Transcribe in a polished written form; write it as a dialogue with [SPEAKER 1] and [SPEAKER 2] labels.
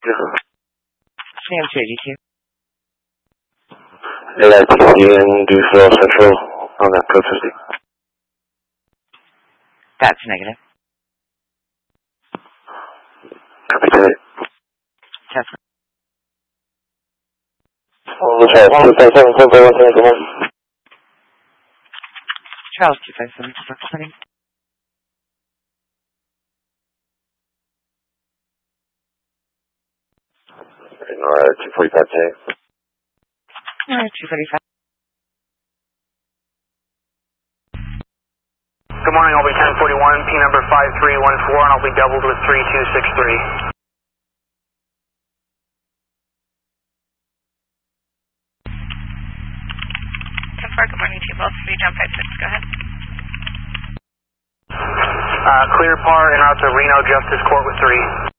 [SPEAKER 1] Sam 282.
[SPEAKER 2] AITC and Dusseldorf Central on that code 50.
[SPEAKER 1] That's negative.
[SPEAKER 2] Copy that.
[SPEAKER 1] Tesla.
[SPEAKER 2] Charles 257, code by 171.
[SPEAKER 1] Charles 257, representing.
[SPEAKER 2] Nora 245J.
[SPEAKER 1] Nora 245.
[SPEAKER 3] Good morning, I'll be 1041, P number 5314, and I'll be doubled with 3263.
[SPEAKER 4] Good morning, T-Ball 3, John 56, go ahead.
[SPEAKER 3] Clear par and out to Reno Justice Court with 3.